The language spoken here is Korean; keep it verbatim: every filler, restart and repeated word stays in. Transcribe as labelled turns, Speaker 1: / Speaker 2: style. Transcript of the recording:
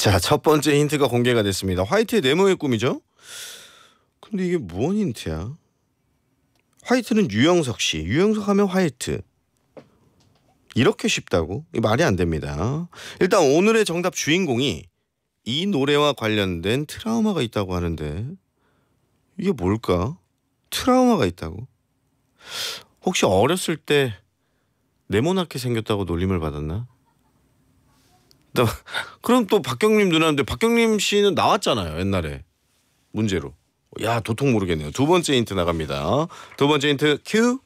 Speaker 1: 자, 첫 번째 힌트가 공개가 됐습니다. 화이트의 네모의 꿈이죠? 근데 이게 뭔 힌트야? 화이트는 유영석 씨. 유영석 하면 화이트. 이렇게 쉽다고? 이 말이 안 됩니다. 일단 오늘의 정답 주인공이 이 노래와 관련된 트라우마가 있다고 하는데 이게 뭘까? 트라우마가 있다고? 혹시 어렸을 때 네모나게 생겼다고 놀림을 받았나? 또, 그럼 또 박경림 누나인데 박경림 씨는 나왔잖아요 옛날에 문제로. 야 도통 모르겠네요. 두 번째 힌트 나갑니다. 두 번째 힌트 큐.